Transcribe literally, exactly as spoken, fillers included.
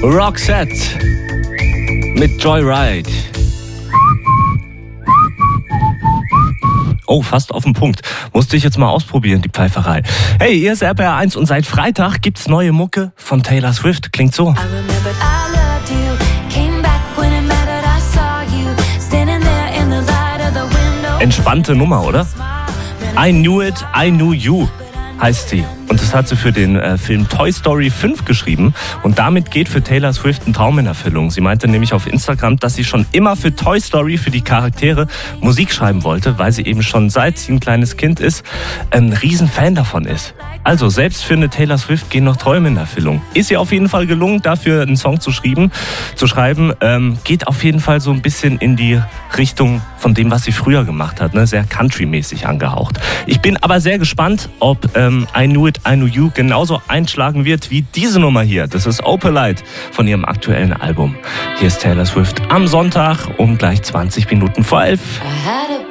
Roxette mit Joyride. Oh, fast auf den Punkt. Musste ich jetzt mal ausprobieren, die Pfeiferei. Hey, hier ist R P R eins und seit Freitag gibt's neue Mucke von Taylor Swift. Klingt so. Entspannte Nummer, oder? I Knew It, I Knew You heißt sie. Und das hat sie für den äh, Film Toy Story fünf geschrieben. Und damit geht für Taylor Swift ein Traum in Erfüllung. Sie meinte nämlich auf Instagram, dass sie schon immer für Toy Story, für die Charaktere, Musik schreiben wollte, weil sie eben schon seit sie ein kleines Kind ist, ein Riesenfan davon ist. Also selbst für eine Taylor Swift gehen noch Träume in Erfüllung. Ist ihr auf jeden Fall gelungen, dafür einen Song zu schreiben. Zu schreiben ähm, geht auf jeden Fall so ein bisschen in die Richtung von dem, was sie früher gemacht hat, ne? Sehr country-mäßig angehaucht. Ich bin aber sehr gespannt, ob ähm, I Knew It, I Knew You genauso einschlagen wird wie diese Nummer hier. Das ist Opalite von ihrem aktuellen Album. Hier ist Taylor Swift am Sonntag um gleich zwanzig Minuten vor elf.